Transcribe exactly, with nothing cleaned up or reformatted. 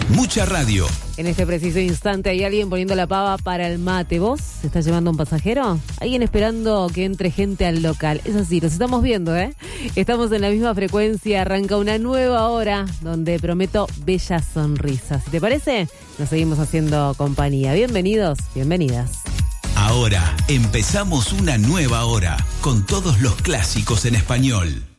Mucha radio. En este preciso instante hay alguien poniendo la pava para el mate. ¿Vos se está llevando un pasajero? Alguien esperando que entre gente al local. Es así, los estamos viendo, ¿eh? Estamos en la misma frecuencia. Arranca una nueva hora donde prometo bellas sonrisas. ¿Te parece? Nos seguimos haciendo compañía. Bienvenidos, bienvenidas. Ahora empezamos una nueva hora con todos los clásicos en español.